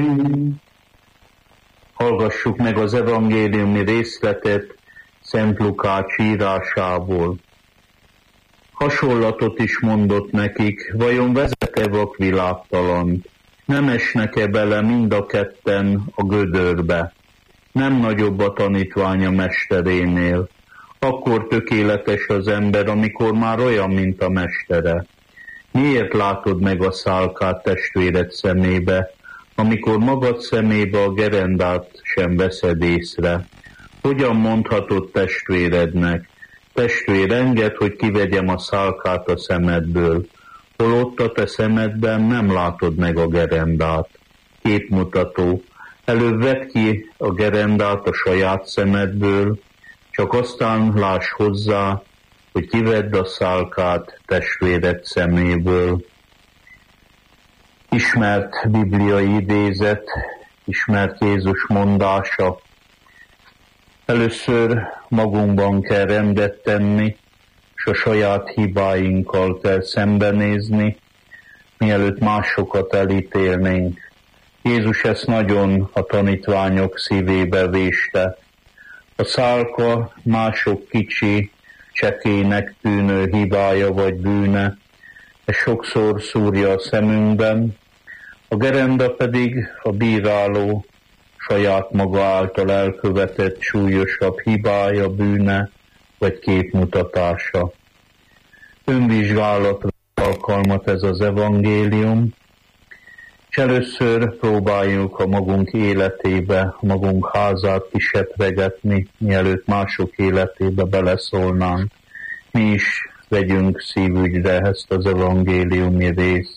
Hallgassuk meg az evangéliumi részletet Szent Lukács írásából. Hasonlatot is mondott nekik, vajon vezet-e vak világtalant? Nem esnek-e bele mind a ketten a gödörbe? Nem nagyobb a tanítványa mesterénél? Akkor tökéletes az ember, amikor már olyan, mint a mestere. Miért látod meg a szálkát testvéred szemébe, amikor magad szemébe a gerendát sem veszed észre? Hogyan mondhatod testvérednek: testvér, engedd, hogy kivegyem a szálkát a szemedből, holott a te szemedben nem látod meg a gerendát? Képmutató: előbb vedd ki a gerendát a saját szemedből, csak aztán láss hozzá, hogy kivedd a szálkát testvéred szeméből. Ismert bibliai idézet, ismert Jézus mondása. Először magunkban kell rendet tenni, és a saját hibáinkkal kell szembenézni, mielőtt másokat elítélnénk. Jézus ezt nagyon a tanítványok szívébe véste. A szálka mások kicsi, csekélynek tűnő hibája vagy bűne, ez sokszor szúrja a szemünkben, a gerenda pedig a bíráló, saját maga által elkövetett súlyosabb hibája, bűne vagy képmutatása. Önvizsgálatra alkalmat ez az evangélium, és először próbáljuk a magunk életébe, a magunk házát kiseppregetni, mielőtt mások életébe beleszólnánk. Mi is vegyünk szívügyre ezt az evangéliumi részt.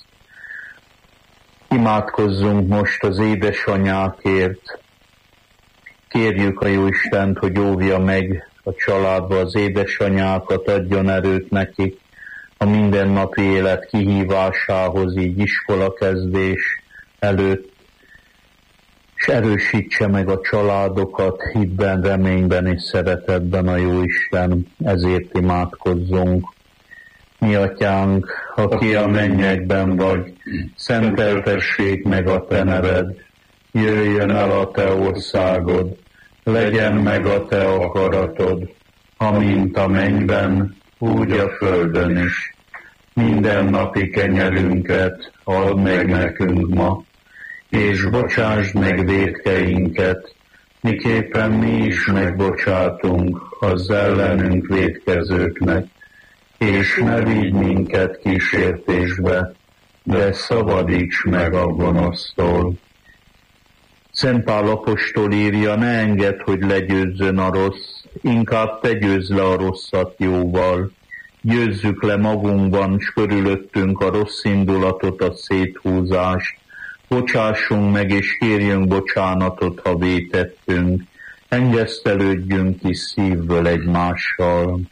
Imádkozzunk most az édesanyákért. Kérjük a Jóistent, hogy óvja meg a családba az édesanyákat, adjon erőt nekik a mindennapi élet kihívásához, így iskolakezdés előtt, és erősítse meg a családokat hitben, reményben és szeretetben a Jóisten. Ezért imádkozzunk. Mi atyánk, aki a mennyekben vagy, szenteltessék meg a te neved, jöjjön el a te országod, legyen meg a te akaratod, amint a mennyben, úgy a földön is. Minden napi kenyerünket add meg nekünk ma, és bocsásd meg vétkeinket, miképpen mi is megbocsátunk az ellenünk vétkezőknek, és ne vigy minket kísértésbe, de szabadíts meg a gonosztól. Szent Pál apostol írja: ne engedd, hogy legyőzzön a rossz, inkább te győzz le a rosszat jóval. Győzzük le magunkban s körülöttünk a rossz indulatot, a széthúzást. Bocsássunk meg és kérjünk bocsánatot, ha vétettünk. Engesztelődjünk is szívből egymással.